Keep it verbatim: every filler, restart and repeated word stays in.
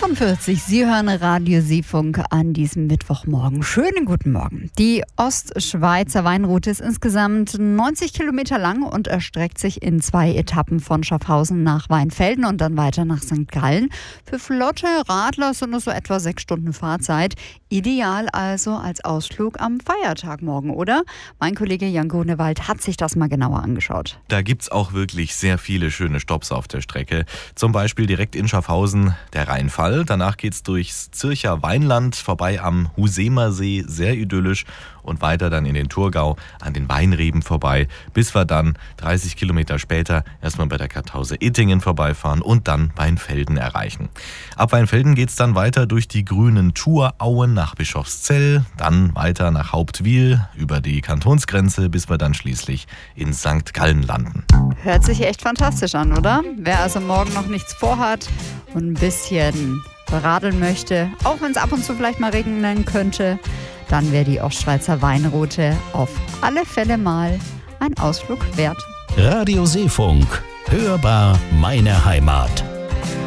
achtundvierzig, Sie hören Radio Seefunk an diesem Mittwochmorgen. Schönen guten Morgen. Die Ostschweizer Weinroute ist insgesamt neunzig Kilometer lang und erstreckt sich in zwei Etappen von Schaffhausen nach Weinfelden und dann weiter nach Sankt Gallen. Für flotte Radler sind es so etwa sechs Stunden Fahrzeit. Ideal also als Ausflug am Feiertag morgen, oder? Mein Kollege Jan Grunewald hat sich das mal genauer angeschaut. Da gibt's auch wirklich sehr viele schöne Stopps auf der Strecke. Zum Beispiel direkt in Schaffhausen der Rheinfall. Danach geht's durchs Zürcher Weinland, vorbei am Husemer See, sehr idyllisch, und weiter dann in den Thurgau an den Weinreben vorbei, bis wir dann dreißig Kilometer später erstmal bei der Kartause Ittingen vorbeifahren und dann Weinfelden erreichen. Ab Weinfelden geht's dann weiter durch die grünen Thurauen nach Bischofszell, dann weiter nach Hauptwil über die Kantonsgrenze, bis wir dann schließlich in Sankt Gallen landen. Hört sich echt fantastisch an, oder? Wer also morgen noch nichts vorhat und ein bisschen radeln möchte, auch wenn es ab und zu vielleicht mal regnen könnte, dann wäre die Ostschweizer Weinroute auf alle Fälle mal ein Ausflug wert. Radio Seefunk, hörbar meine Heimat.